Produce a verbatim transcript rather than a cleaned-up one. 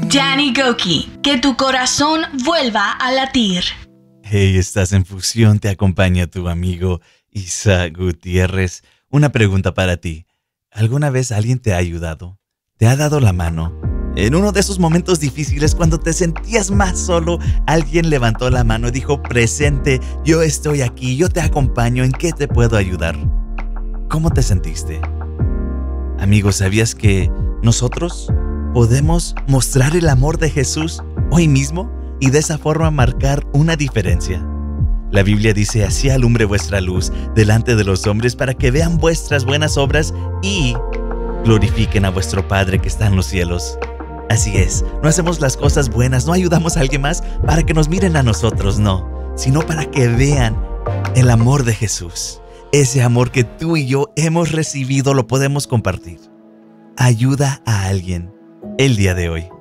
Danny Gokey, que tu corazón vuelva a latir. Hey, estás en Fusión, te acompaña tu amigo Isaac Gutiérrez. Una pregunta para ti. ¿Alguna vez alguien te ha ayudado? ¿Te ha dado la mano? En uno de esos momentos difíciles, cuando te sentías más solo, alguien levantó la mano y dijo: presente, yo estoy aquí, yo te acompaño, ¿en qué te puedo ayudar? ¿Cómo te sentiste? Amigo, ¿sabías que nosotros podemos mostrar el amor de Jesús hoy mismo y de esa forma marcar una diferencia? La Biblia dice: así alumbre vuestra luz delante de los hombres, para que vean vuestras buenas obras y glorifiquen a vuestro Padre que está en los cielos. Así es, no hacemos las cosas buenas, no ayudamos a alguien más para que nos miren a nosotros, no, sino para que vean el amor de Jesús. Ese amor que tú y yo hemos recibido lo podemos compartir. Ayuda a alguien el día de hoy.